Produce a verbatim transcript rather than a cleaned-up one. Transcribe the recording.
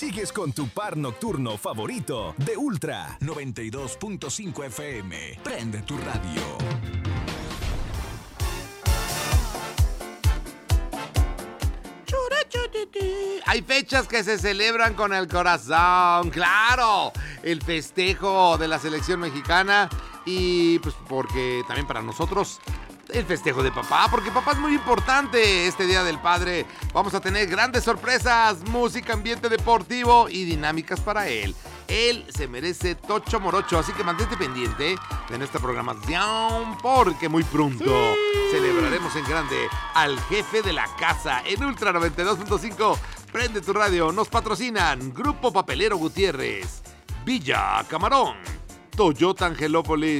sigues con tu par nocturno favorito de Ultra noventa y dos punto cinco F M. Prende tu radio. Hay fechas que se celebran con el corazón, claro. El festejo de la selección mexicana y pues porque también para nosotros el festejo de papá, porque papá es muy importante. Este Día del Padre vamos a tener grandes sorpresas, música, ambiente deportivo y dinámicas para él. Él se merece tocho morocho, así que mantente pendiente de nuestra programación porque muy pronto sí. celebraremos en grande al jefe de la casa en Ultra noventa y dos punto cinco. Prende tu radio, nos patrocinan Grupo Papelero Gutiérrez, Villa Camarón, Toyota Angelópolis,